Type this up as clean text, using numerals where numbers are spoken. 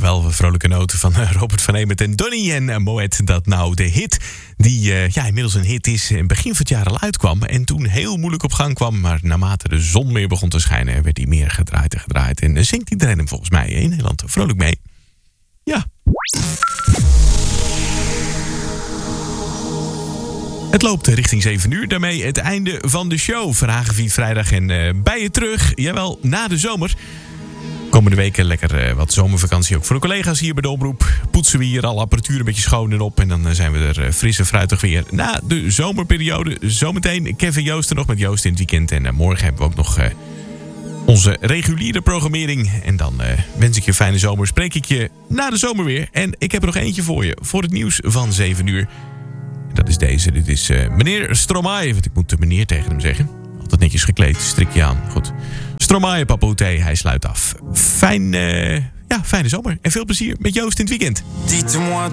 Jawel, vrolijke noten van Robert van Emert en Donny en Moet. Dat nou de hit die inmiddels een hit is, begin van het jaar al uitkwam. En toen heel moeilijk op gang kwam. Maar naarmate de zon meer begon te schijnen, werd hij meer gedraaid en gedraaid. En zingt iedereen hem volgens mij in Nederland vrolijk mee. Ja. Het loopt richting 7 uur. Daarmee het einde van de show. Vragenvriend vrijdag en bij je terug. Jawel, na de zomer. Komende weken lekker wat zomervakantie ook voor de collega's hier bij de Omroep. Poetsen we hier alle apparatuur een beetje schoon en op. En dan zijn we er fris en fruitig weer na de zomerperiode. Zometeen Kevin Joosten nog met Joost in het weekend. En morgen hebben we ook nog onze reguliere programmering. En dan wens ik je een fijne zomer. Spreek ik je na de zomer weer. En ik heb er nog eentje voor je. Voor het nieuws van 7 uur. Dat is deze. Dit is meneer Stromae. Want ik moet de meneer tegen hem zeggen. Altijd netjes gekleed. Strikje aan. Goed. Stromae, Papote, hij sluit af. Fijne zomer. En veel plezier met Joost in het weekend. Dites-moi